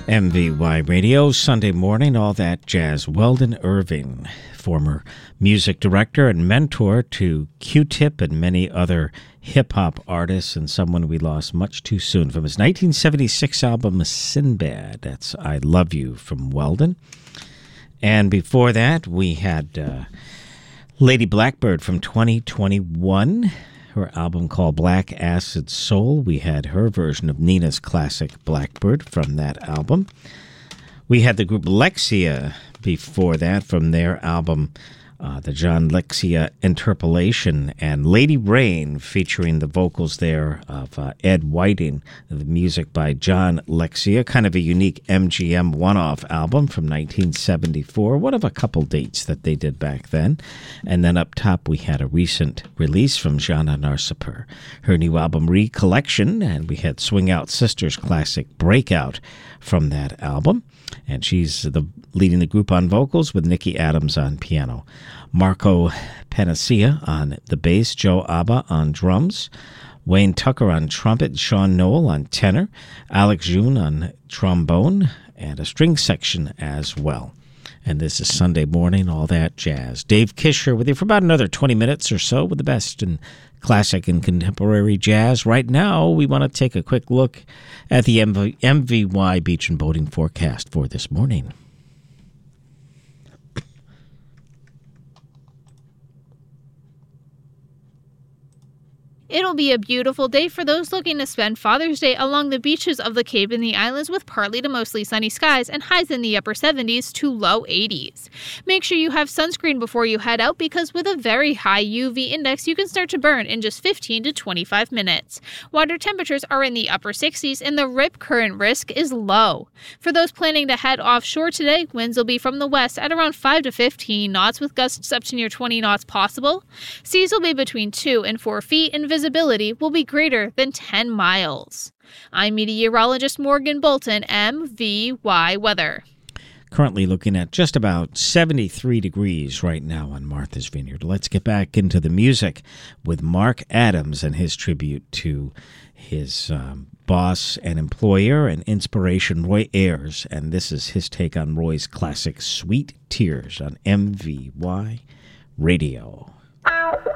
MVY Radio, Sunday morning, all that jazz. Weldon Irving, former music director and mentor to Q-Tip and many other hip-hop artists, and someone we lost much too soon. From his 1976 album, Sinbad, that's I Love You from Weldon. And before that, we had Lady Blackbird from 2021. Her album called Black Acid Soul. We had her version of Nina's classic Blackbird from that album. We had the group Lexia before that from their album, the John Lexia Interpolation, and Lady Rain featuring the vocals there of Ed Whiting, the music by John Lexia, kind of a unique MGM one-off album from 1974, one of a couple dates that they did back then. And then up top we had a recent release from Jana Narsapur, her new album Recollection, and we had Swing Out Sisters' classic Breakout from that album. And she's leading the group on vocals with Nikki Adams on piano, Marco Panacea on the bass, Joe Abba on drums, Wayne Tucker on trumpet, Sean Noel on tenor, Alex June on trombone, and a string section as well. And this is Sunday morning, all that jazz. Dave Kisher with you for about another 20 minutes or so with the best in classic and contemporary jazz. Right now, we want to take a quick look at the MVY Beach and Boating forecast for this morning. It'll be a beautiful day for those looking to spend Father's Day along the beaches of the Cape and the islands with partly to mostly sunny skies and highs in the upper 70s to low 80s. Make sure you have sunscreen before you head out because with a very high UV index, you can start to burn in just 15 to 25 minutes. Water temperatures are in the upper 60s and the rip current risk is low. For those planning to head offshore today, winds will be from the west at around 5 to 15 knots with gusts up to near 20 knots possible. Seas will be between 2 and 4 feet and visibility will be greater than 10 miles. I'm meteorologist Morgan Bolton, MVY Weather. Currently looking at just about 73 degrees right now on Martha's Vineyard. Let's get back into the music with Mark Adams and his tribute to his boss and employer and inspiration, Roy Ayers. And this is his take on Roy's classic Sweet Tears on MVY Radio.